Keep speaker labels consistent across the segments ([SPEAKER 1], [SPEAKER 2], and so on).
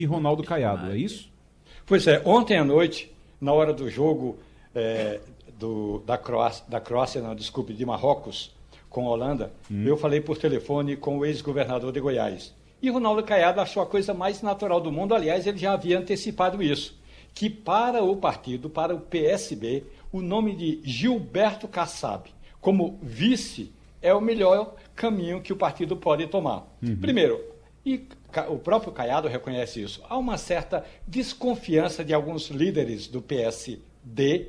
[SPEAKER 1] e Ronaldo Caiado, é isso?
[SPEAKER 2] Pois é, ontem à noite, na hora do jogo de Marrocos com a Holanda, eu falei por telefone com o ex-governador de Goiás. E Ronaldo Caiado achou a coisa mais natural do mundo, aliás, ele já havia antecipado isso, que para o partido, para o PSB, o nome de Gilberto Kassab como vice é o melhor caminho que o partido pode tomar. Primeiro, e o próprio Caiado reconhece isso, há uma certa desconfiança de alguns líderes do PSD,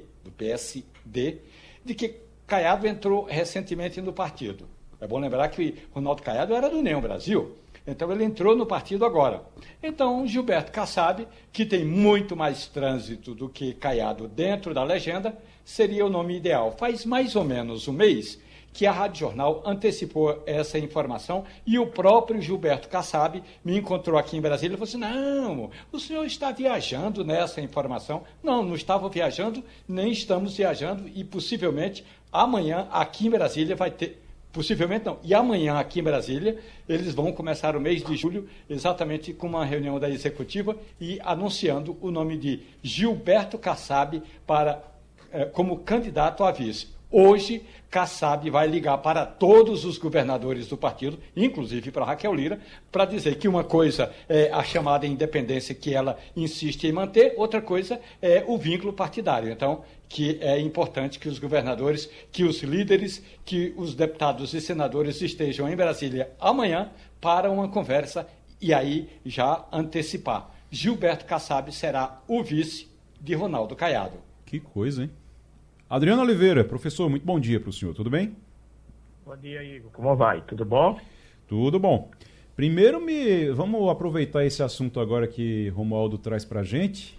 [SPEAKER 2] de que Caiado entrou recentemente no partido. É bom lembrar que Ronaldo Caiado era do União Brasil, então ele entrou no partido agora. Então, Gilberto Kassab, que tem muito mais trânsito do que Caiado dentro da legenda, seria o nome ideal. Faz mais ou menos um mês que a Rádio Jornal antecipou essa informação e o próprio Gilberto Kassab me encontrou aqui em Brasília e falou assim, não, o senhor está viajando nessa informação. Não, não estava viajando, nem estamos viajando e possivelmente amanhã aqui em Brasília vai ter, possivelmente não, e amanhã aqui em Brasília eles vão começar o mês de julho exatamente com uma reunião da executiva e anunciando o nome de Gilberto Kassab como candidato a vice. Hoje, Kassab vai ligar para todos os governadores do partido, inclusive para Raquel Lira, para dizer que uma coisa é a chamada independência que ela insiste em manter, outra coisa é o vínculo partidário. Então, que é importante que os governadores, que os líderes, que os deputados e senadores estejam em Brasília amanhã para uma conversa e aí já antecipar. Gilberto Kassab será o vice de Ronaldo Caiado.
[SPEAKER 1] Que coisa, hein? Adriano Oliveira, professor, muito bom dia para o senhor, tudo bem?
[SPEAKER 3] Bom dia, Igor. Como vai? Tudo bom?
[SPEAKER 1] Tudo bom. Primeiro, vamos aproveitar esse assunto agora que Romualdo traz para a gente.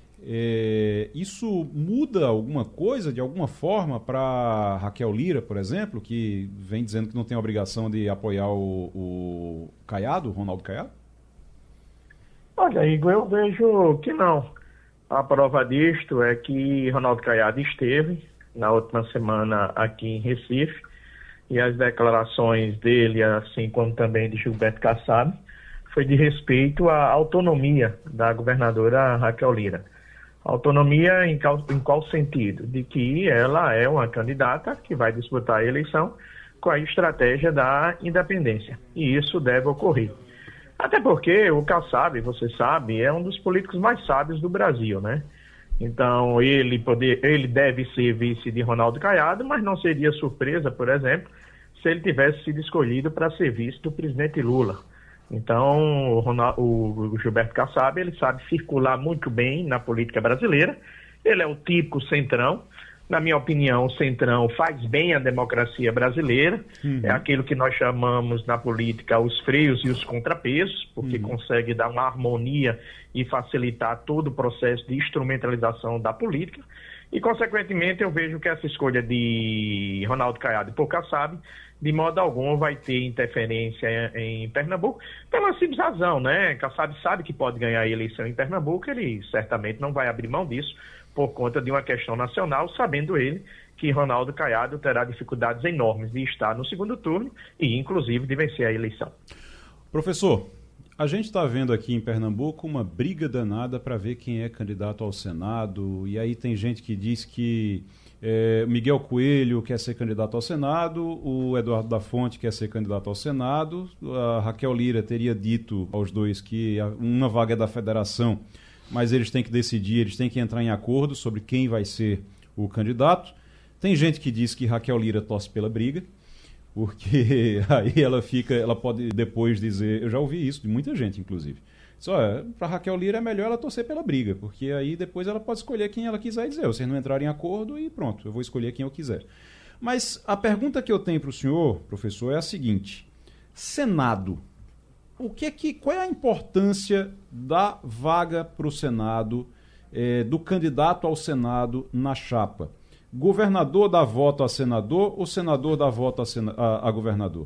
[SPEAKER 1] Isso muda alguma coisa, de alguma forma, para Raquel Lira, por exemplo, que vem dizendo que não tem obrigação de apoiar o Caiado, o Ronaldo Caiado?
[SPEAKER 3] Olha, Igor, eu vejo que não. A prova disto é que Ronaldo Caiado esteve na última semana aqui em Recife, e as declarações dele, assim como também de Gilberto Kassab, foi de respeito à autonomia da governadora Raquel Lira. Autonomia em qual sentido? De que ela é uma candidata que vai disputar a eleição com a estratégia da independência, e isso deve ocorrer. Até porque o Kassab, você sabe, é um dos políticos mais sábios do Brasil, né? Então, ele deve ser vice de Ronaldo Caiado, mas não seria surpresa, por exemplo, se ele tivesse sido escolhido para ser vice do presidente Lula. Então, o Gilberto Kassab, ele sabe circular muito bem na política brasileira, ele é o típico centrão. Na minha opinião, o centrão faz bem à democracia brasileira, é aquilo que nós chamamos na política os freios e os contrapesos, porque consegue dar uma harmonia e facilitar todo o processo de instrumentalização da política. E, consequentemente, eu vejo que essa escolha de Ronaldo Caiado por Kassab, de modo algum, vai ter interferência em Pernambuco, pela simples razão, né? Kassab sabe que pode ganhar a eleição em Pernambuco, ele certamente não vai abrir mão disso, por conta de uma questão nacional, sabendo ele que Ronaldo Caiado terá dificuldades enormes de estar no segundo turno e, inclusive, de vencer a eleição.
[SPEAKER 1] Professor, a gente está vendo aqui em Pernambuco uma briga danada para ver quem é candidato ao Senado, e aí tem gente que diz que Miguel Coelho quer ser candidato ao Senado, o Eduardo da Fonte quer ser candidato ao Senado, a Raquel Lira teria dito aos dois que uma vaga é da federação, mas eles têm que decidir, eles têm que entrar em acordo sobre quem vai ser o candidato. Tem gente que diz que Raquel Lira torce pela briga, porque aí ela pode depois dizer, eu já ouvi isso de muita gente, inclusive, para Raquel Lira é melhor ela torcer pela briga, porque aí depois ela pode escolher quem ela quiser e dizer, vocês não entrarem em acordo e pronto, eu vou escolher quem eu quiser. Mas a pergunta que eu tenho para o senhor, professor, é a seguinte: Senado, qual é a importância da vaga para o Senado, do candidato ao Senado na chapa? Governador dá voto a senador ou senador dá voto a governador?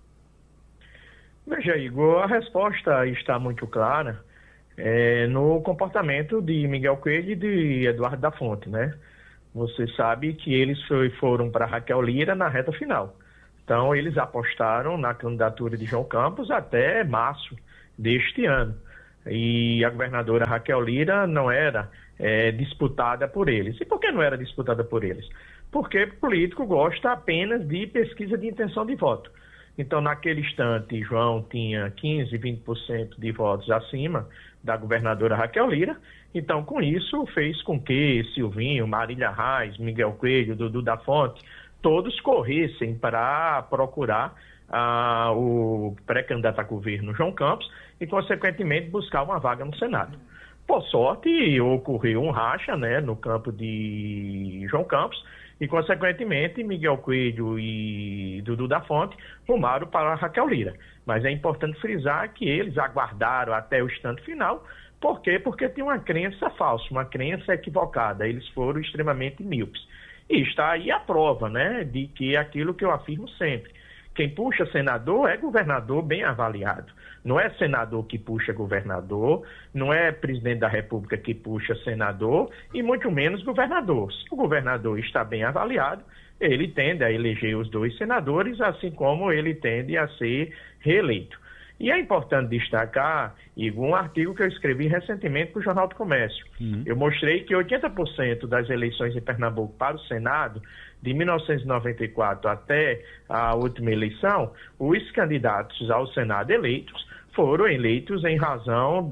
[SPEAKER 3] Veja, Igor, a resposta está muito clara no comportamento de Miguel Coelho e de Eduardo da Fonte, né? Você sabe que eles foram para Raquel Lira na reta final. Então, eles apostaram na candidatura de João Campos até março deste ano. e a governadora Raquel Lira não era disputada por eles. E por que não era disputada por eles? Porque político gosta apenas de pesquisa de intenção de voto. Então, naquele instante, João tinha 15%, 20% de votos acima da governadora Raquel Lira. Então, com isso, fez com que Silvinho, Marília Reis, Miguel Coelho, Dudu da Fonte, todos corressem para procurar o pré-candidato a governo João Campos e, consequentemente, buscar uma vaga no Senado. Por sorte, ocorreu um racha, né, no campo de João Campos e, consequentemente, Miguel Coelho e Dudu da Fonte rumaram para a Raquel Lira. Mas é importante frisar que eles aguardaram até o instante final. Por quê? Porque tinha uma crença falsa, uma crença equivocada. Eles foram extremamente míopes. E está aí a prova, né, de que aquilo que eu afirmo sempre. Quem puxa senador é governador bem avaliado. Não é senador que puxa governador, não é presidente da República que puxa senador e muito menos governador. Se o governador está bem avaliado, ele tende a eleger os 2 senadores, assim como ele tende a ser reeleito. E é importante destacar, Igor, um artigo que eu escrevi recentemente para o Jornal do Comércio. Eu mostrei que 80% das eleições em Pernambuco para o Senado, de 1994 até a última eleição, os candidatos ao Senado eleitos foram eleitos em razão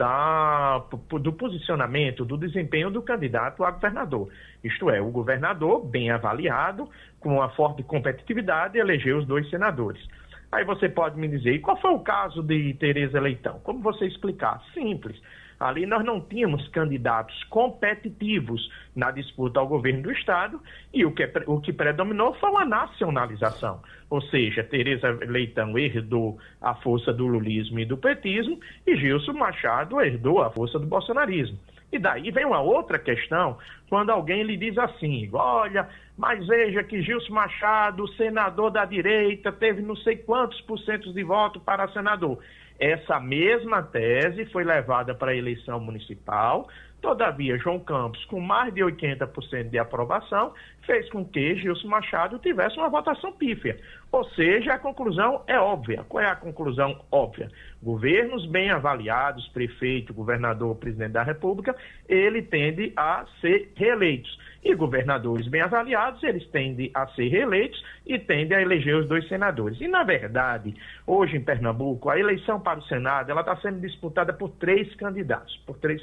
[SPEAKER 3] do posicionamento, do desempenho do candidato a governador. Isto é, o governador, bem avaliado, com uma forte competitividade, elegeu os 2 senadores. Aí você pode me dizer, e qual foi o caso de Tereza Leitão? Como você explicar? Simples. Ali nós não tínhamos candidatos competitivos na disputa ao governo do Estado e o que predominou foi uma nacionalização. Ou seja, Tereza Leitão herdou a força do lulismo e do petismo e Gilson Machado herdou a força do bolsonarismo. E daí vem uma outra questão, quando alguém lhe diz assim, olha, mas veja que Gilson Machado, senador da direita, teve não sei quantos % de voto para senador. Essa mesma tese foi levada para a eleição municipal, todavia João Campos, com mais de 80% de aprovação, fez com que Gilson Machado tivesse uma votação pífia. Ou seja, a conclusão é óbvia. Qual é a conclusão óbvia? Governos bem avaliados, prefeito, governador, presidente da República, ele tende a ser reeleitos. E governadores bem avaliados, eles tendem a ser reeleitos e tendem a eleger os 2 senadores. E, na verdade, hoje em Pernambuco, a eleição para o Senado ela está sendo disputada por 3 candidatos.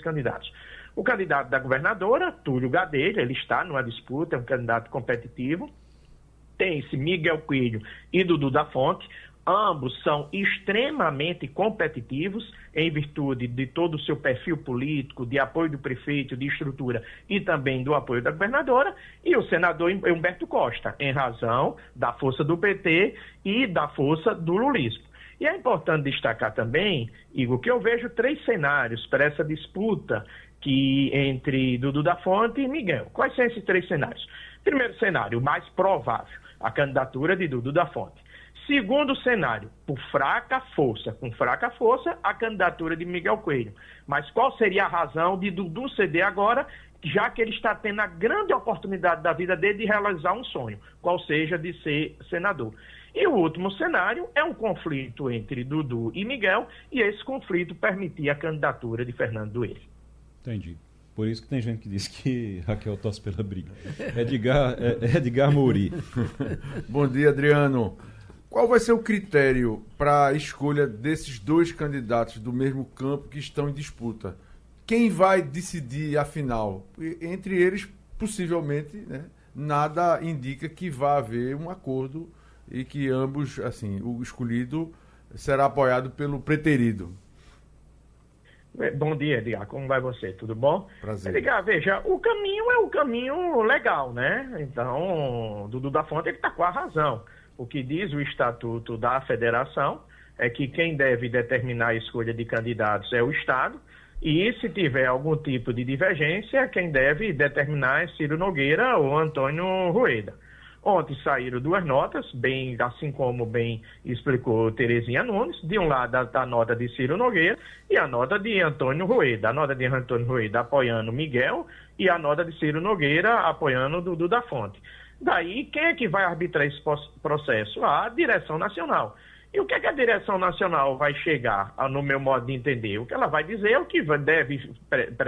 [SPEAKER 3] O candidato da governadora, Túlio Gadelha, ele está numa disputa, é um candidato competitivo. Tem-se Miguel Coelho e Dudu da Fonte. Ambos são extremamente competitivos em virtude de todo o seu perfil político, de apoio do prefeito, de estrutura e também do apoio da governadora, e o senador Humberto Costa, em razão da força do PT e da força do lulismo. E é importante destacar também, Igor, que eu vejo 3 cenários para essa disputa entre Dudu da Fonte e Miguel. Quais são esses 3 cenários? Primeiro cenário, o mais provável, a candidatura de Dudu da Fonte. Segundo cenário, com fraca força, a candidatura de Miguel Coelho. Mas qual seria a razão de Dudu ceder agora, já que ele está tendo a grande oportunidade da vida dele de realizar um sonho, qual seja de ser senador? E o último cenário é um conflito entre Dudu e Miguel, e esse conflito permitia a candidatura de Fernando Dueire.
[SPEAKER 1] Entendi. Por isso que tem gente que diz que Raquel torce pela briga. Edgar Mouri.
[SPEAKER 4] Bom dia, Adriano. Qual vai ser o critério para a escolha desses 2 candidatos do mesmo campo que estão em disputa? Quem vai decidir a final? Entre eles, possivelmente, né, nada indica que vá haver um acordo e que ambos, assim, o escolhido será apoiado pelo preterido.
[SPEAKER 3] Bom dia, Edgar. Como vai você? Tudo bom?
[SPEAKER 4] Prazer.
[SPEAKER 3] Edgar, veja, o caminho é um caminho legal, né? Então, Dudu da Fonte está com a razão. O que diz o Estatuto da Federação é que quem deve determinar a escolha de candidatos é o Estado, e se tiver algum tipo de divergência, quem deve determinar é Ciro Nogueira ou Antônio Rueda. Ontem saíram 2 notas, assim como bem explicou Terezinha Nunes, de um lado a nota de Ciro Nogueira e a nota de Antônio Rueda. A nota de Antônio Rueda apoiando Miguel e a nota de Ciro Nogueira apoiando Dudu da Fonte. Daí, quem é que vai arbitrar esse processo? A direção nacional. E o que é que a direção nacional vai chegar, no meu modo de entender? O que ela vai dizer é o que deve